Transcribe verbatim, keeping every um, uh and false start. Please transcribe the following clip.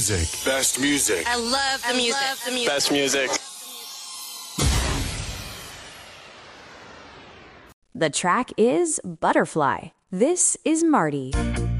music. Best music. I love the I music. Love the music. Best music. The track is Butterfly. This is Marty.